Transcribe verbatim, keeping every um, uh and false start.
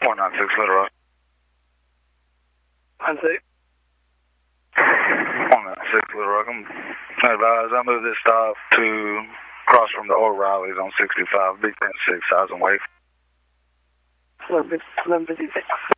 one nine six Little Rock. one six. one nine six Little Rock. I'm advised I moved this stop to across from the O'Reilly's on sixty-five, B ten six, size and weight. eleven fifty-six.